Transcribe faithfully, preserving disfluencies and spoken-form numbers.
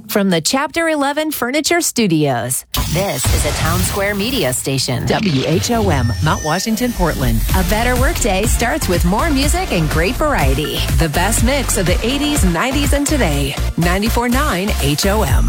From the Chapter eleven Furniture Studios, this is a Town Square Media Station. W H O M, Mount Washington, Portland. A better workday starts with more music and great variety. The best mix of the eighties, nineties, and today. ninety-four point nine H O M.